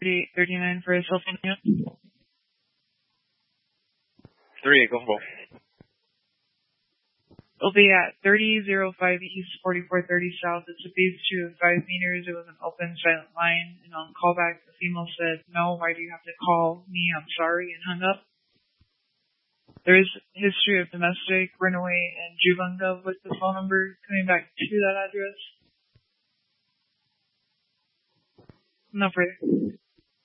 3839 for a cell phone unit. 3, go for It'll be at 3005 East, 4430 South. It's a phase 2 of 5 meters. It was an open, silent line. And on callback, the female said, "No, why do you have to call me? I'm sorry," and hung up. There is history of domestic, runaway, and Juvunga with the phone number coming back to that address. No further.